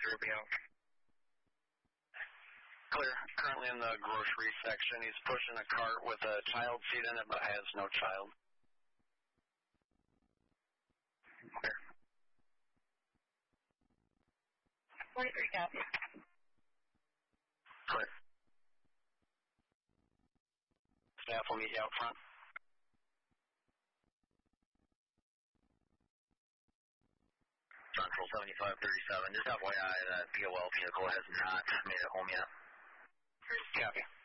will be out. Clear. Currently in the grocery section. He's pushing a cart with a child seat in it, but has no child. Clear. 43 copy. Clear. Staff will meet you out front. Central 7537. Just FYI, that POL vehicle has not made it home yet. Copy.